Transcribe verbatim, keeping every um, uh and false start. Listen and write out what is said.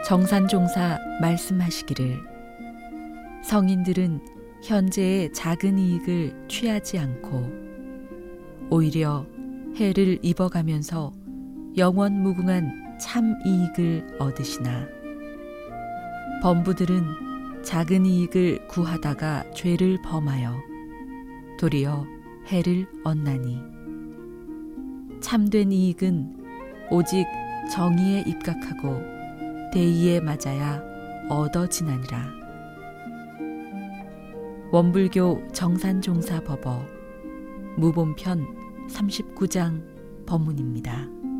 정산종사 말씀하시기를 성인들은 현재의 작은 이익을 취하지 않고 오히려 해를 입어가면서 영원 무궁한 참 이익을 얻으시나 범부들은 작은 이익을 구하다가 죄를 범하여 도리어 해를 얻나니 참된 이익은 오직 정의에 입각하고 대의에 맞아야 얻어지나니라. 원불교 정산종사법어 무본편 삼십구 장 법문입니다.